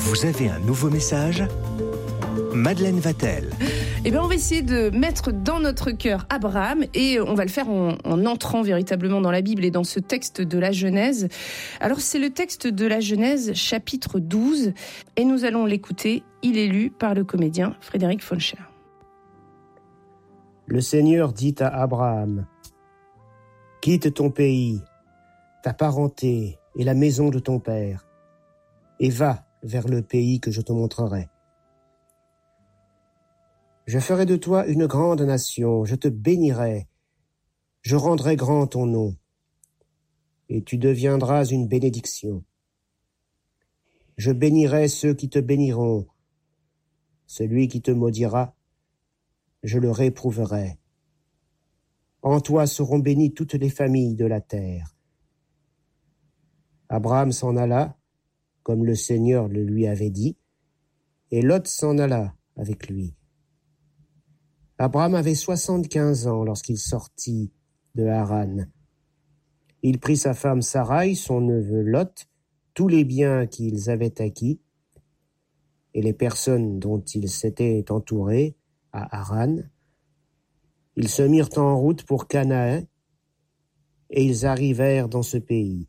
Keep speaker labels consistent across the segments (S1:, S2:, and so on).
S1: Vous avez un nouveau message ? Madeleine Vatel.
S2: Eh bien, on va essayer de mettre dans notre cœur Abraham et on va le faire en entrant véritablement dans la Bible et dans ce texte de la Genèse. Alors, c'est le texte de la Genèse, chapitre 12, et nous allons l'écouter. Il est lu par le comédien Frédéric Faulcher.
S3: Le Seigneur dit à Abraham : « Quitte ton pays, ta parenté et la maison de ton père, et va vers le pays que je te montrerai. Je ferai de toi une grande nation, je te bénirai, je rendrai grand ton nom, et tu deviendras une bénédiction. Je bénirai ceux qui te béniront, celui qui te maudira, je le réprouverai. En toi seront bénies toutes les familles de la terre. » Abraham s'en alla, comme le Seigneur le lui avait dit, et Lot s'en alla avec lui. Abraham avait 75 ans lorsqu'il sortit de Haran. Il prit sa femme Sarai, son neveu Lot, tous les biens qu'ils avaient acquis, et les personnes dont ils s'étaient entourés à Haran. Ils se mirent en route pour Canaan, et ils arrivèrent dans ce pays.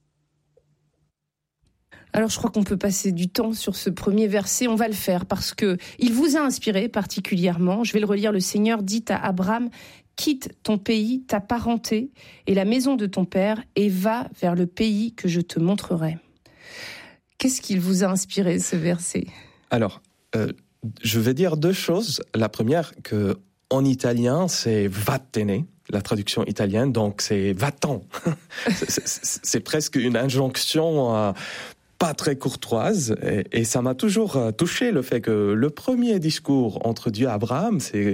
S2: Alors je crois qu'on peut passer du temps sur ce premier verset, on va le faire parce que il vous a inspiré particulièrement. Je vais le relire. Le Seigneur dit à Abraham : quitte ton pays, ta parenté et la maison de ton père et va vers le pays que je te montrerai. Qu'est-ce qu'il vous a inspiré, ce verset ?
S4: Alors, je vais dire deux choses. La première, que en italien, c'est vattene, la traduction italienne, donc c'est va-t'en. c'est presque une injonction pas très courtoise, et ça m'a toujours touché le fait que le premier discours entre Dieu et Abraham, c'est